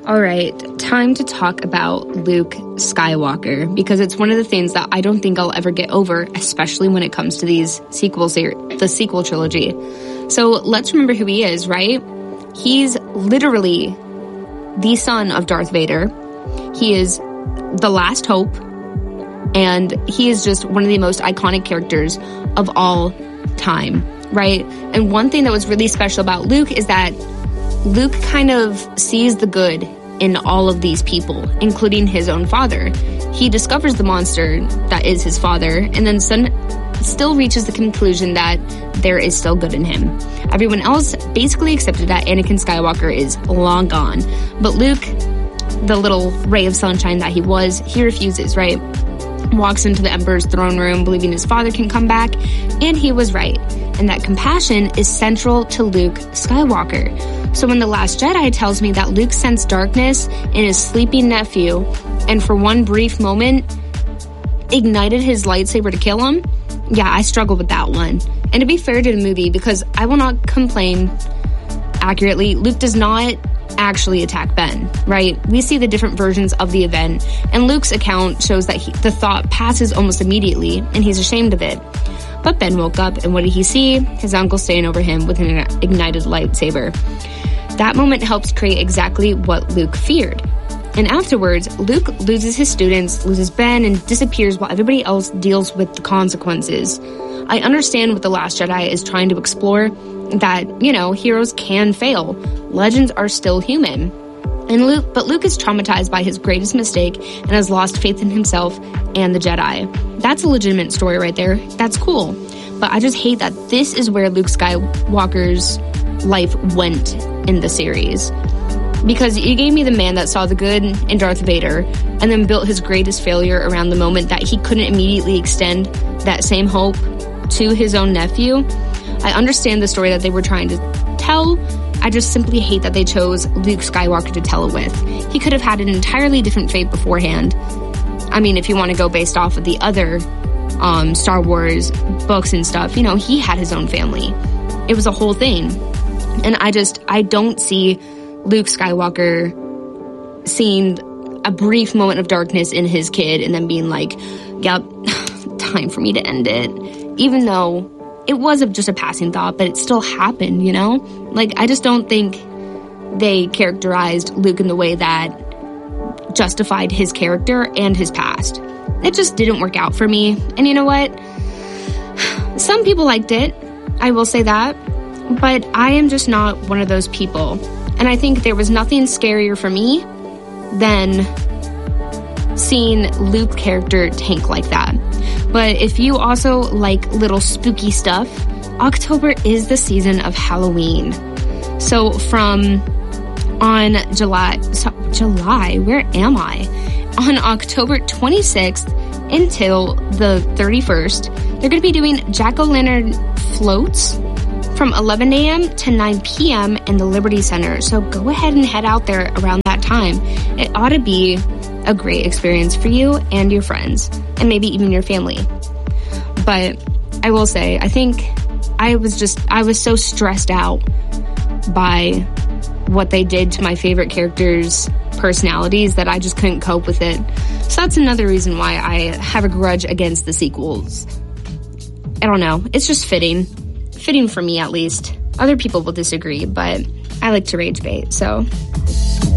All right, time to talk about Luke Skywalker, because it's one of the things that I don't think I'll ever get over, especially when it comes to these the sequel trilogy. So let's remember who he is, right? He's literally the son of Darth Vader. He is the last hope, and he is just one of the most iconic characters of all time, right? And one thing that was really special about Luke is that Luke kind of sees the good in all of these people, including his own father. He discovers the monster that is his father, and then still reaches the conclusion that there is still good in him. Everyone else basically accepted that Anakin Skywalker is long gone. But Luke, the little ray of sunshine that he refuses, right? Walks into the Emperor's throne room believing his father can come back, and he was right. And that compassion is central to Luke Skywalker. So when The Last Jedi tells me that Luke sensed darkness in his sleeping nephew, and for one brief moment ignited his lightsaber to kill him, yeah, I struggle with that one. And to be fair to the movie, because I will not complain accurately, Luke does not actually attack Ben, right? We see the different versions of the event, and Luke's account shows that the thought passes almost immediately, and he's ashamed of it. But Ben woke up, and what did he see? His uncle standing over him with an ignited lightsaber. That moment helps create exactly what Luke feared. And afterwards, Luke loses his students, loses Ben, and disappears while everybody else deals with the consequences. I understand what The Last Jedi is trying to explore, that, heroes can fail. Legends are still human. But Luke is traumatized by his greatest mistake and has lost faith in himself and the Jedi. That's a legitimate story right there. That's cool. But I just hate that this is where Luke Skywalker's life went in the series. Because you gave me the man that saw the good in Darth Vader and then built his greatest failure around the moment that he couldn't immediately extend that same hope to his own nephew. I understand the story that they were trying to tell. I just simply hate that they chose Luke Skywalker to tell it with. He could have had an entirely different fate beforehand. I mean, if you want to go based off of the other Star Wars books and stuff, he had his own family. It was a whole thing. And I don't see Luke Skywalker seeing a brief moment of darkness in his kid and then being like, yep, time for me to end it. Even though it was just a passing thought, but it still happened, I just don't think they characterized Luke in the way that justified his character and his past. It just didn't work out for me. And you know what? Some people liked it. I will say that. But I am just not one of those people. And I think there was nothing scarier for me than seeing Luke's character tank like that. But if you also like little spooky stuff, October is the season of Halloween. So on October 26th until the 31st, they're going to be doing jack-o'-lantern floats from 11 a.m. to 9 p.m. in the Liberty Center. So go ahead and head out there around that time. It ought to be a great experience for you and your friends, and maybe even your family. But I will say, I think I was so stressed out by what they did to my favorite characters' personalities that I just couldn't cope with it. So that's another reason why I have a grudge against the sequels. I don't know. It's just fitting for me at least. Other people will disagree, but I like to rage bait, so